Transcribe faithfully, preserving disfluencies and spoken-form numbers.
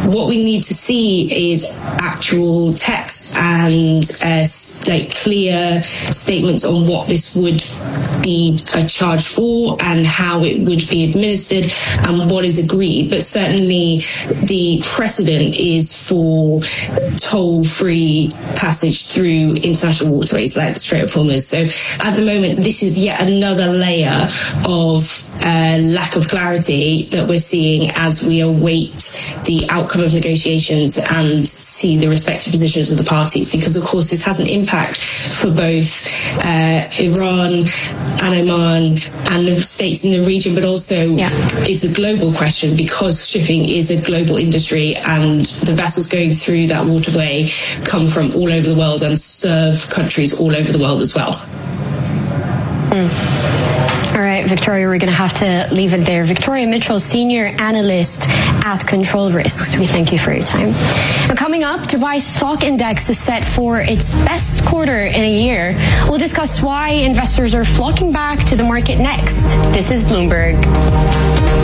what we need to see is actual text and uh, like clear statements on what this would be a charge for and how it would be administered and what is agreed. But certainly the precedent is for toll-free passage through international waterways like the Strait of Hormuz. So at the moment, this is yet another layer of uh, lack of clarity that we're seeing as we await the outcome of negotiations and see the respective positions of the parties, because of course this has an impact for both uh, Iran and Oman and the states in the region, but also yeah. it's a global question because shipping is a global industry and the vessels going through that waterway come from all over the world and serve countries all over the world as well. Mm. All right, Victoria, we're going to have to leave it there. Victoria Mitchell, Senior Analyst at Control Risks. We thank you for your time. Now, coming up, Dubai's stock index is set for its best quarter in a year. We'll discuss why investors are flocking back to the market next. This is Bloomberg.